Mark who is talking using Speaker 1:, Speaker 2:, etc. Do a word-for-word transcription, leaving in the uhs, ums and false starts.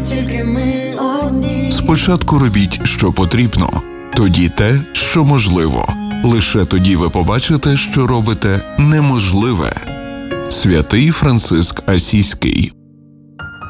Speaker 1: тільки ми одні.
Speaker 2: Спочатку робіть, що потрібно, тоді те, що можливо. Лише тоді ви побачите, що робите неможливе. Святий Франциск Асійський.